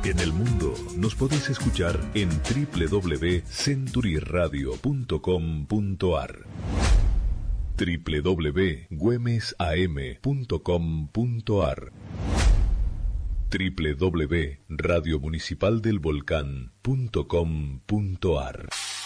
En el mundo nos podés escuchar en www.centuryradio.com.ar, www.güemesam.com.ar, www.radiomunicipaldelvolcán.com.ar.